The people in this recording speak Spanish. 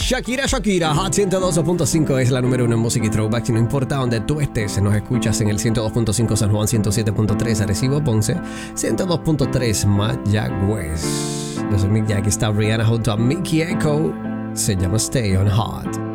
Shakira, Hot 102.5 es la número uno en música y throwback. No importa donde tú estés, nos escuchas en el 102.5 San Juan, 107.3 Arecibo, Ponce, 102.3 Mayagüez. Yo soy Mick Jagger, está Rihanna junto a Mickey Echo. Se llama Stay on Hot.